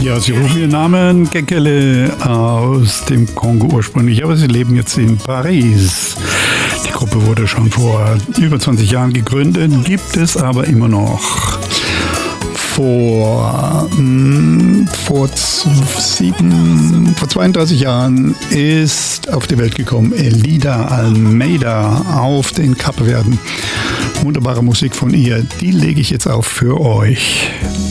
Ja, sie rufen ihren Namen Gekele aus dem Kongo ursprünglich, aber sie leben jetzt in Paris. Die Gruppe wurde schon vor über 20 Jahren gegründet, gibt es aber immer noch. Vor 32 Jahren ist auf die Welt gekommen Elida Almeida auf den Kapverden. Wunderbare Musik von ihr, die lege ich jetzt auf für euch.